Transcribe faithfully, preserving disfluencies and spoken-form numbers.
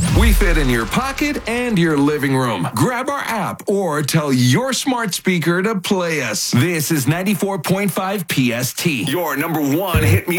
We fit in your pocket and your living room. Grab our app or tell your smart speaker to play us. This is ninety-four point five P S T, your number one hit music.